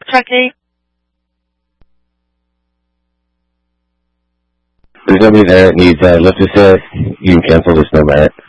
Chucky? There's nobody there that needs lift assist. You can cancel this number.